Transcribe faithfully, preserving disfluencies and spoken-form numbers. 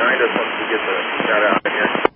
behind us once we get the shot out in here.